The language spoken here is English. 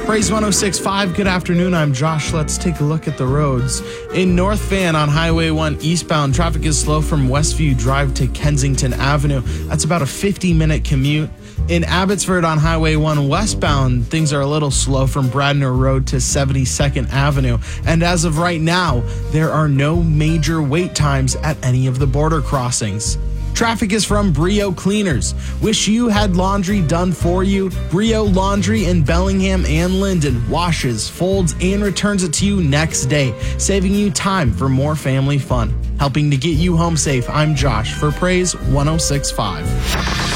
Praise 106.5, good afternoon, I'm Josh. Let's take a look at the roads. In North Van on Highway 1 eastbound, traffic is slow from Westview Drive to Kensington Avenue. That's about a 50-minute commute. In Abbotsford on Highway 1 westbound, things are a little slow from Bradner Road to 72nd Avenue. And as of right now, there are no major wait times at any of the border crossings. Traffic is from Brio Cleaners. Wish you had laundry done for you? Brio Laundry in Bellingham and Linden washes, folds, and returns it to you next day, saving you time for more family fun. Helping to get you home safe, I'm Josh for Praise 106.5.